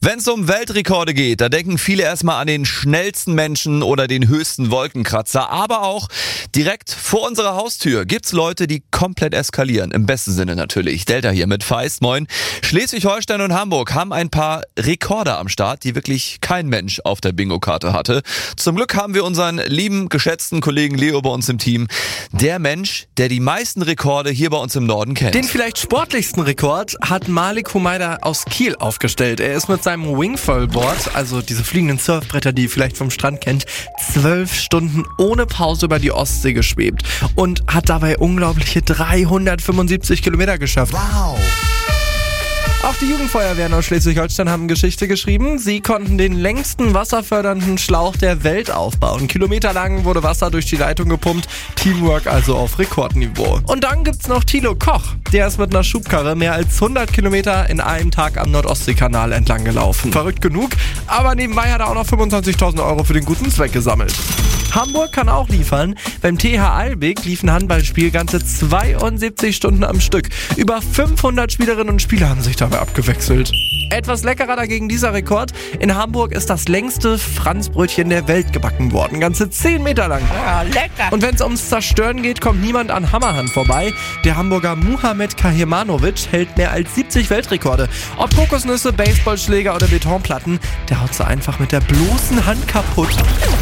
Wenn es um Weltrekorde geht, da denken viele erstmal an den schnellsten Menschen oder den höchsten Wolkenkratzer. Aber auch direkt vor unserer Haustür gibt's Leute, die komplett eskalieren. Im besten Sinne natürlich. Delta hier mit Feist, moin. Schleswig-Holstein und Hamburg haben ein paar Rekorde am Start, die wirklich kein Mensch auf der Bingo-Karte hatte. Zum Glück haben wir unseren lieben, geschätzten Kollegen Leo bei uns im Team. Der Mensch, der die meisten Rekorde hier bei uns im Norden kennt. Den vielleicht sportlichsten Rekord hat Malik Humayda aus Kiel aufgestellt. Er ist mit seinem Wingfoil-Board, also diese fliegenden Surfbretter, die ihr vielleicht vom Strand kennt, 12 Stunden ohne Pause über die Ostsee geschwebt und hat dabei unglaubliche 375 Kilometer geschafft. Wow! Auch die Jugendfeuerwehren aus Schleswig-Holstein haben Geschichte geschrieben. Sie konnten den längsten wasserfördernden Schlauch der Welt aufbauen. Kilometerlang wurde Wasser durch die Leitung gepumpt. Teamwork also auf Rekordniveau. Und dann gibt's noch Thilo Koch. Der ist mit einer Schubkarre mehr als 100 Kilometer in einem Tag am Nordostseekanal entlang gelaufen. Verrückt genug, aber nebenbei hat er auch noch 25.000 Euro für den guten Zweck gesammelt. Hamburg kann auch liefern. Beim TH Albig lief ein Handballspiel ganze 72 Stunden am Stück. Über 500 Spielerinnen und Spieler haben sich dabei abgewechselt. Etwas leckerer dagegen dieser Rekord. In Hamburg ist das längste Franzbrötchen der Welt gebacken worden. Ganze 10 Meter lang. Ja, lecker. Und wenn es ums Zerstören geht, kommt niemand an Hammerhand vorbei. Der Hamburger Muhammad Kahimanovic hält mehr als 70 Weltrekorde. Ob Kokosnüsse, Baseballschläger oder Betonplatten, der haut sie einfach mit der bloßen Hand kaputt.